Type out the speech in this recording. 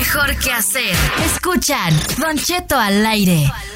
mejor que hacer. Escuchan Don Cheto al aire.